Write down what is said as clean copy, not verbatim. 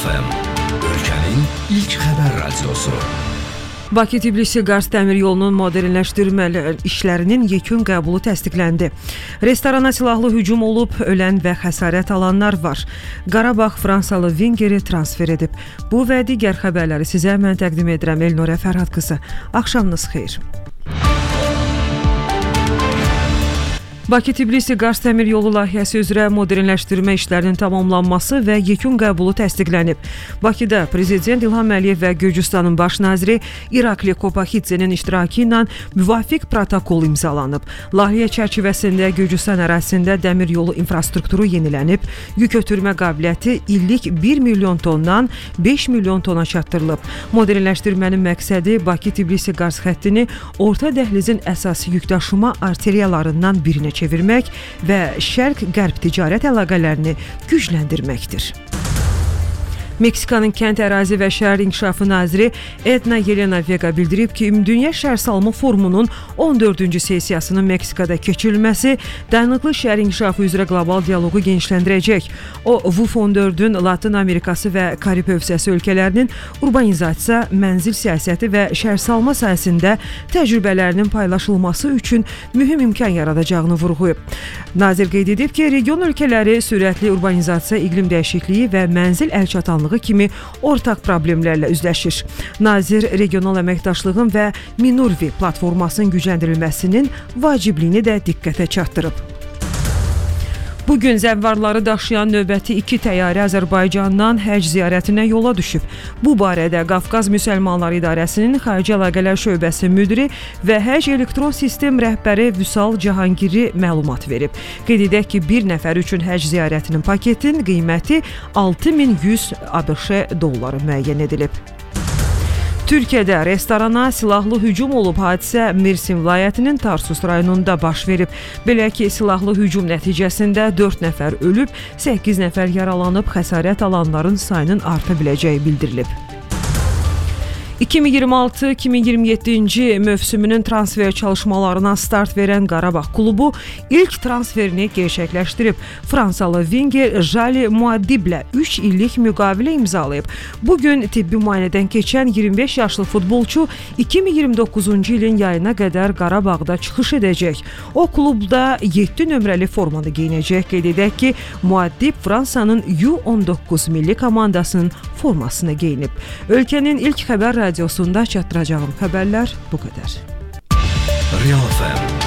Real FM, ölkənin ilk xəbər radiosu. Bakı-Tbilisi-Qars dəmir yolunun modernləşdirmə işlərinin yekun qəbulu təsdiqləndi. Restorana silahlı hücum olub, ölən və xəsarət alanlar var. Qarabağ Fransalı Vingeri transfer edib. Bu və digər xəbərləri sizə mən təqdim edirəm Elnurə Fərhad qızı. Axşamınız xeyir. Bakı-Tbilisi-Qars dəmir yolu layihəsi üzrə modernləşdirmə işlərinin tamamlanması və yekun qəbulu təsdiqlənib. Bakıda Prezident İlham Əliyev və Gürcüstanın baş naziri İrakli Kopaxidzenin iştirakı ilə müvafiq protokol imzalanıb. Layihə çərçivəsində Gürcüstan ərazisində dəmir yolu infrastrukturu yenilənib, yük ötürmə qabiliyyəti illik 1 milyon tondan 5 milyon tona çatdırılıb. Modernləşdirmənin məqsədi Bakı-Tbilisi-Qars xəttini orta dəhlizin əsas yükdaşıma arteriyalarından birinə çevirmək və şərq-qərb ticarət əlaqələrini gücləndirməkdir. Meksikanın kənd ərazi və şəhər inkişafı naziri Edna Yelena Vega bildirib ki, Ümumdünya Şəhərsalma Forumunun 14-cü sessiyasının Meksikada keçirilməsi dayanıqlı şəhər inkişafı üzrə qlobal dialoqu genişləndirəcək. O, WUF-14-ün Latın Amerikası və Karib hövzəsi ölkələrinin urbanizasiya, mənzil siyasəti və şəhərsalma sahəsində təcrübələrinin paylaşılması üçün mühüm imkan yaradacağını vurğulayıb. Nazir qeyd edib ki, region ölkələri sürətli urbanizasiya, iqlim dəyişikliyi və mənzil əlçatanlığı kimi ortaq problemlərlə üzləşir. Nazir regional əməkdaşlığın və Minurvi platformasının gücləndirilməsinin vacibliyini də diqqətə çatdırıb. Bugün zəvvarları daşıyan növbəti 2 təyyarə Azərbaycandan həcc ziyarətinə yola düşüb. Bu barədə Qafqaz Müsəlmanları İdarəsinin Xarici Əlaqələr Şöbəsi müdiri və həcc elektron sistem rəhbəri Vüsal Cahangiri məlumat verib. Qeyd edək ki, bir nəfər üçün həcc ziyarətinin paketin qiyməti 6100 ABŞ dolları müəyyən edilib. Türkiyədə restorana silahlı hücum olub, hadisə Mersin vilayətinin Tarsus rayonunda baş verib. Belə ki, silahlı hücum nəticəsində 4 nəfər ölüb, 8 nəfər yaralanıb, xəsarət alanların sayının arta biləcəyi bildirilib. 2026-2027-ci mövsümünün transfer çalışmalarına start verən Qarabağ klubu ilk transferini gerçəkləşdirib. Fransalı Vinger Jali Muadiblə 3 illik müqavilə imzalayıb. Bugün tibbi müayinədən keçən 25 yaşlı futbolçu 2029-cu ilin yayına qədər Qarabağda çıxış edəcək. O klubda 7 nömrəli formanı geyinəcək. Qeyd edək ki, Muadib Fransanın U19 milli komandasının formasını geyinib. Ölkənin ilk xəbər radiosunda çatdıracağım xəbərlər bu qədər. Real FM.